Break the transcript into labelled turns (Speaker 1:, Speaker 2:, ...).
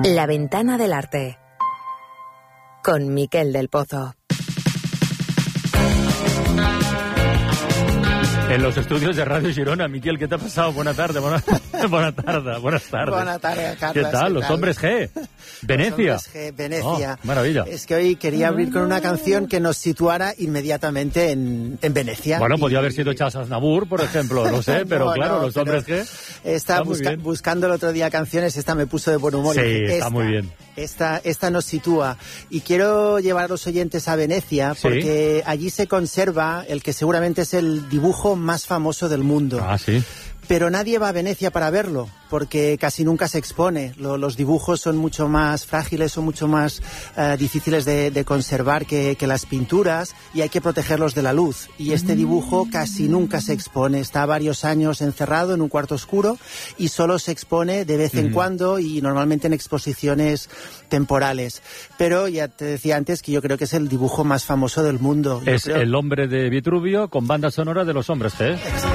Speaker 1: La ventana del arte. Con Miquel del Pozo.
Speaker 2: En los estudios de Radio Girona. Miquel, ¿qué te ha pasado? Buenas tardes. Buenas tardes.
Speaker 3: Buenas tardes, Carlos.
Speaker 2: ¿Qué tal? Los hombres G. Venecia.
Speaker 3: Los hombres G, Venecia.
Speaker 2: Oh, maravilla.
Speaker 3: Es que hoy quería abrir con una canción que nos situara inmediatamente en Venecia.
Speaker 2: Bueno, podía haber sido Charles Aznavour, por ejemplo, no sé, pero
Speaker 3: no,
Speaker 2: claro,
Speaker 3: no,
Speaker 2: los hombres G.
Speaker 3: Estaba buscando el otro día canciones, esta me puso de buen humor.
Speaker 2: Sí, está muy bien.
Speaker 3: Esta nos sitúa. Y quiero llevar a los oyentes a Venecia, porque allí se conserva el que seguramente es el dibujo más famoso del mundo.
Speaker 2: Ah, sí.
Speaker 3: Pero nadie va a Venecia para verlo, porque casi nunca se expone. Los dibujos son mucho más frágiles, son mucho más difíciles de conservar que las pinturas, y hay que protegerlos de la luz. Y este dibujo casi nunca se expone. Está varios años encerrado en un cuarto oscuro y solo se expone de vez en cuando y normalmente en exposiciones temporales. Pero ya te decía antes que yo creo que es el dibujo más famoso del mundo.
Speaker 2: Es El hombre de Vitruvio con banda sonora de Los hombres G.